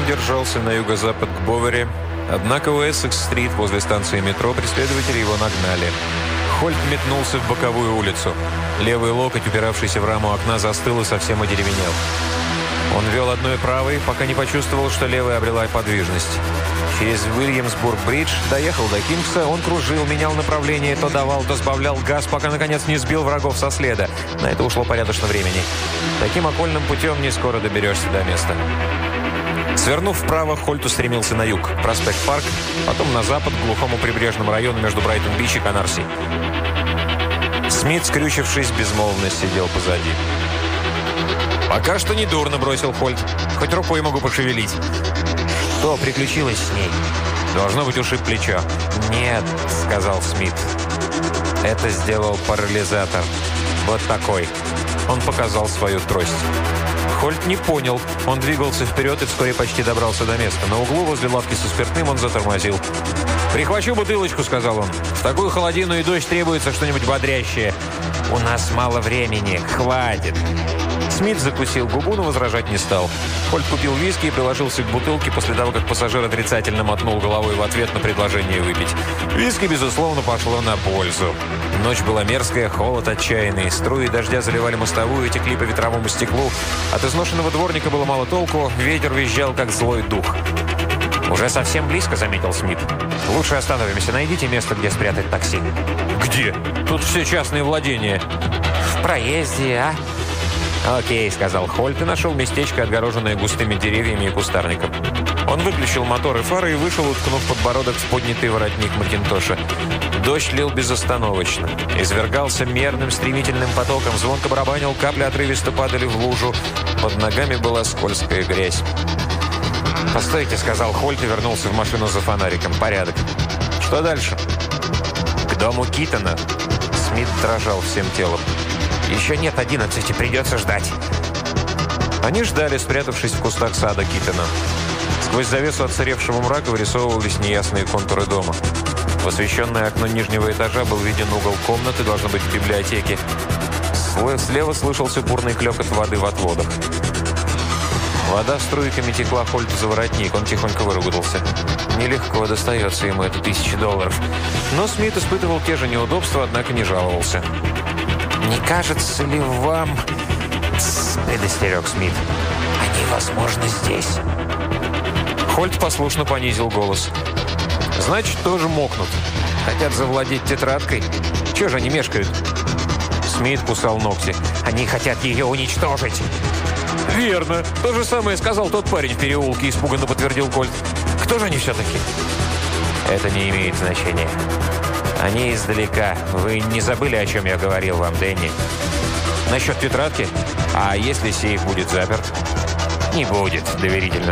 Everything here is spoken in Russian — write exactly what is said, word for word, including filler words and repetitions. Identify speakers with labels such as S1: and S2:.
S1: Он держался на юго-запад к Бовере, однако у Эссекс-стрит возле станции метро преследователи его нагнали. Хольт метнулся в боковую улицу. Левый локоть, упиравшийся в раму окна, застыл и совсем одеревенел. Он вел одной правой, пока не почувствовал, что левая обрела подвижность. Через Уильямсбург-бридж доехал до Кингса, он кружил, менял направление, то давал, то сбавлял газ, пока, наконец, не сбил врагов со следа. На это ушло порядочно времени. Таким окольным путем не скоро доберешься до места. Свернув вправо, Хольт устремился на юг, проспект Парк, потом на запад, к глухому прибрежному району между Брайтон-Бич и Канарси. Смит, скрючившись, безмолвно сидел позади. «Пока что недурно», — бросил Хольт. «Хоть рукой могу пошевелить». «Что приключилось с ней?» «Должно быть, ушиб плечо». «Нет», — сказал Смит. «Это сделал парализатор. Вот такой». Он показал свою трость. Хольт не понял. Он двигался вперед и вскоре почти добрался до места. На углу возле лавки со спиртным он затормозил. «Прихвачу бутылочку», — сказал он. «В такую холодину и дождь требуется что-нибудь бодрящее». «У нас мало времени. Хватит». Смит закусил губу, но возражать не стал. Хольт купил виски и приложился к бутылке после того, как пассажир отрицательно мотнул головой в ответ на предложение выпить. Виски, безусловно, пошло на пользу. Ночь была мерзкая, холод отчаянный. Струи дождя заливали мостовую и текли по ветровому стеклу. От изношенного дворника было мало толку, ветер визжал, как злой дух. «Уже совсем близко», — заметил Смит. «Лучше остановимся. Найдите место, где спрятать такси». «Где? Тут все частные владения». «В проезде, а?» «Окей», — сказал Хольт и нашел местечко, отгороженное густыми деревьями и кустарником. Он выключил мотор и фары и вышел, уткнув подбородок в поднятый воротник макинтоша. Дождь лил безостановочно. Извергался мерным, стремительным потоком, звонко барабанил, капли отрывисто падали в лужу. Под ногами была скользкая грязь. «Постойте», — сказал Хольт и вернулся в машину за фонариком. «Порядок». «Что дальше?» «К дому Китона». Смит дрожал всем телом. «Еще нет одиннадцати, придется ждать». Они ждали, спрятавшись в кустах сада Китона. Сквозь завесу отсыревшего мрака вырисовывались неясные контуры дома. В освещенное окно нижнего этажа был виден угол комнаты, должно быть, в библиотеке. Слева слышался бурный клёкот воды в отводах. Вода струйками текла Хольту за воротник, он тихонько выругался. Нелегко достается ему это тысячи долларов. Но Смит испытывал те же неудобства, однако не жаловался. «Не кажется ли вам...» — предостерег Смит. «Они, возможно, здесь». Хольт послушно понизил голос. «Значит, тоже мокнут. Хотят завладеть тетрадкой. Чего же они мешкают?» Смит кусал ногти. «Они хотят ее уничтожить». «Верно. То же самое сказал тот парень в переулке», — испуганно подтвердил Хольт. «Кто же они все-таки?» «Это не имеет значения. Они издалека. Вы не забыли, о чем я говорил вам, Дэнни?» «Насчет тетрадки? А если сейф будет заперт?» «Не будет», — доверительно